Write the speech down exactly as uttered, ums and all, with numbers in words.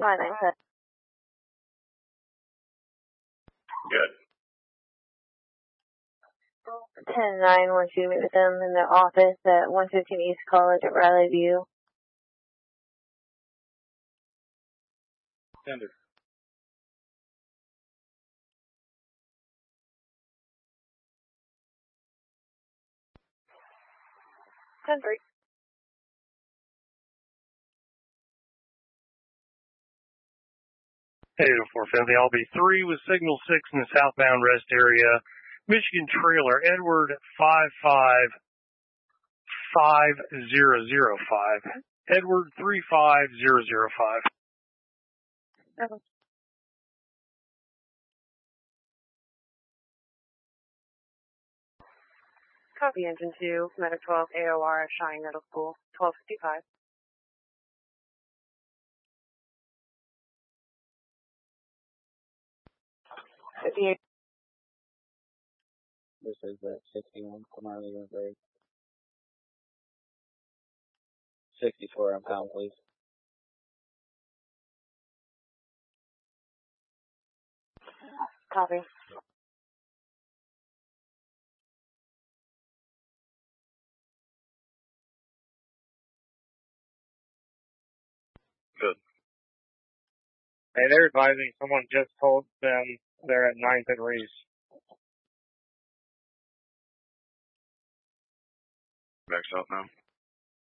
Fine, I said. Good. ten nine wants you to meet with them in the office at one fifteen East College at Riley View. Send it. ten three. eight oh four Finley, I'll be three with signal six in the southbound rest area. Michigan trailer, Edward five five five zero zero five. Edward three five zero zero five. Okay. Copy engine two, Medic twelve, A O R at Shawnee Middle School, twelve fifty-five. fifty-eight. This is at sixty-one from our legal grade. sixty-four on pound, please. Copy. Good. Hey, they're advising someone just told them they're at ninth and Reese. Backs out now.